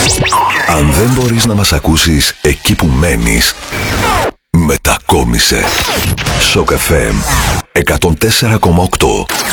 Αν δεν μπορείς να μας ακούσεις εκεί που μένεις, μετακόμισε. Shock FM 104,8.